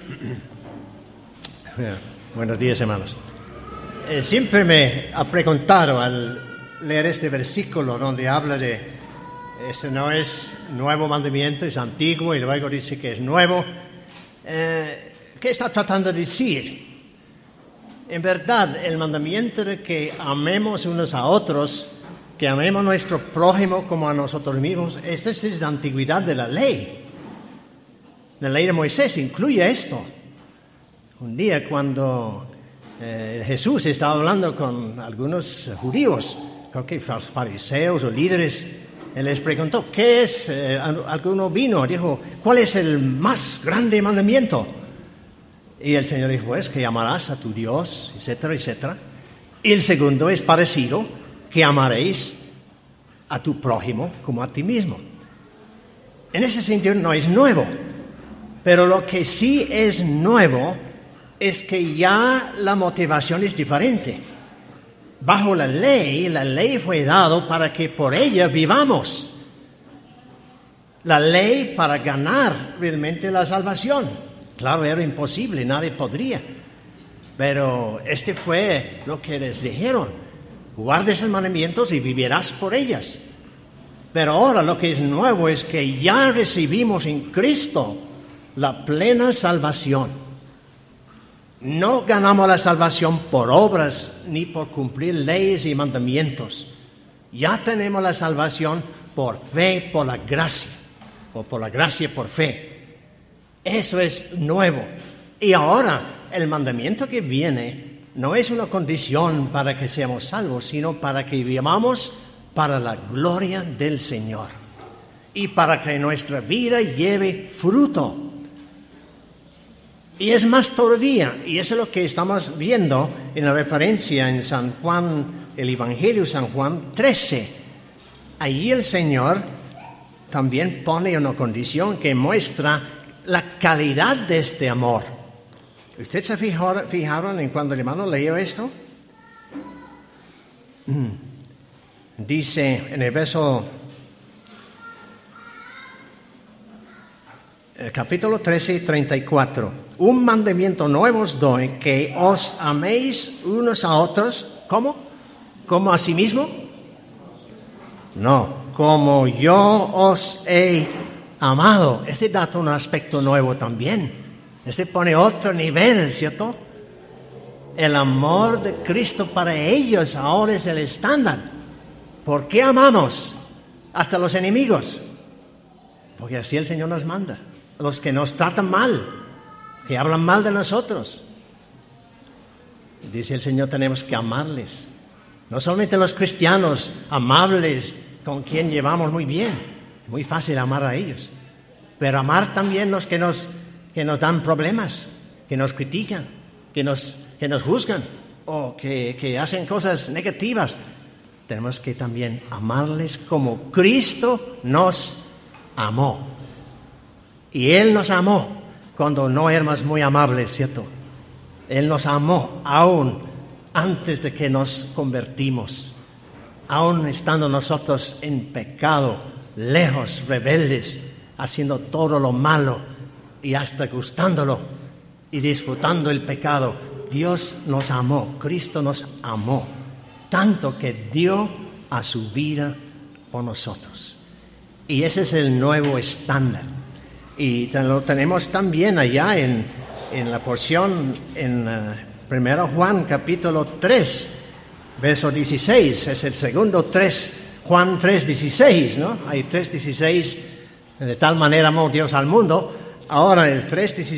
Buenos días, hermanos. Siempre me ha preguntado al leer este versículo donde habla de este no es nuevo mandamiento, es antiguo y luego dice que es nuevo. ¿Qué está tratando de decir? En verdad, el mandamiento de que amemos unos a otros, que amemos a nuestro prójimo como a nosotros mismos, esta es la antigüedad de la ley. La ley de Moisés incluye esto. Un día cuando Jesús estaba hablando con algunos judíos, creo que fariseos o líderes, él les preguntó, ¿qué es? Alguno vino, dijo, ¿cuál es el más grande mandamiento? Y el Señor dijo, es que amarás a tu Dios, etcétera, etcétera. Y el segundo es parecido, que amaréis a tu prójimo como a ti mismo. En ese sentido no es nuevo, pero lo que sí es nuevo es que ya la motivación es diferente. Bajo la ley fue dado para que por ella vivamos. La ley para ganar realmente la salvación. Claro, era imposible, nadie podría. Pero este fue lo que les dijeron. Guarda esos mandamientos y vivirás por ellas. Pero ahora lo que es nuevo es que ya recibimos en Cristo la plena salvación. No ganamos la salvación por obras ni por cumplir leyes y mandamientos. Ya tenemos la salvación por fe, por la gracia, o por la gracia por fe. Eso es nuevo. Y ahora el mandamiento que viene no es una condición para que seamos salvos, sino para que vivamos para la gloria del Señor y para que nuestra vida lleve fruto. Y es más todavía, y eso es lo que estamos viendo en la referencia en San Juan, el Evangelio San Juan 13. Allí el Señor también pone una condición que muestra la calidad de este amor. ¿Ustedes se fijaron en cuando el hermano leyó esto? Dice en el verso capítulo 13, 34. Un mandamiento nuevo os doy, que os améis unos a otros. ¿Cómo? ¿Como a sí mismo? No, como yo os he amado. Este da un aspecto nuevo también. Este pone otro nivel, ¿cierto? El amor de Cristo para ellos ahora es el estándar. ¿Por qué amamos hasta los enemigos? Porque así el Señor nos manda. Los que nos tratan mal, que hablan mal de nosotros. Dice el Señor, tenemos que amarles. No solamente los cristianos amables, con quien llevamos muy bien. Es muy fácil amar a ellos. Pero amar también los que nos dan problemas, que nos critican, que nos juzgan o que hacen cosas negativas. Tenemos que también amarles como Cristo nos amó. Y Él nos amó cuando no éramos muy amables, ¿cierto? Él nos amó aún antes de que nos convertimos, aún estando nosotros en pecado, lejos, rebeldes, haciendo todo lo malo y hasta gustándolo y disfrutando el pecado. Dios nos amó, Cristo nos amó, tanto que dio a su vida por nosotros. Y ese es el nuevo estándar. Y lo tenemos también allá en la porción en 1 Juan capítulo 3, verso 16. Es el segundo 3, Juan 3:16, ¿no? Hay 3:16, de tal manera amó Dios al mundo. Ahora el 3:16.